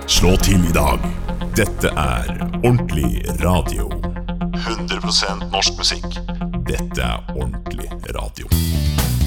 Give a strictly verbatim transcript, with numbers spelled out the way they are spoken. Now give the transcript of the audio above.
Slå til i dag. Dette er ordentlig radio. hundre prosent norsk musikk. Dette er ordentlig radio.